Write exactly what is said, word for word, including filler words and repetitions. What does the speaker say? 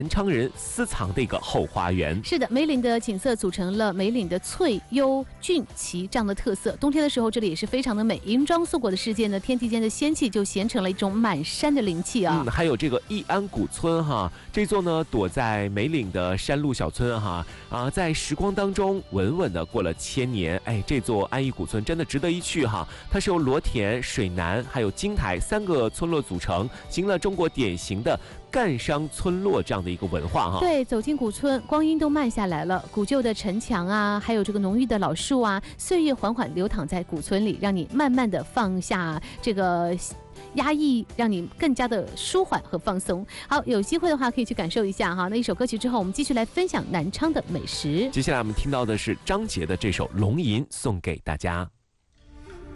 南昌人私藏的一个后花园。 是的，梅岭的景色组成了梅岭的翠、幽、峻、奇这样的特色。冬天的时候，这里也是非常的美。银装素裹的世界呢，天地间的仙气就形成了一种满山的灵气啊。 嗯，还有这个义安古村哈，这座呢躲在梅岭的山路小村哈啊，在时光当中稳稳的过了千年。哎，这座安义古村真的值得一去哈。它是由罗田、水南还有金台三个村落组成，形成了中国典型的赣商村落这样的一个文化哈。 对，走进古村，光阴都慢下来了，古旧的城墙啊，还有这个浓郁的老树啊，岁月缓缓流淌在古村里，让你慢慢的放下这个压抑，让你更加的舒缓和放松。好，有机会的话可以去感受一下哈。那一首歌曲之后，我们继续来分享南昌的美食。 接下来我们听到的是张杰的这首《龙吟》，送给大家。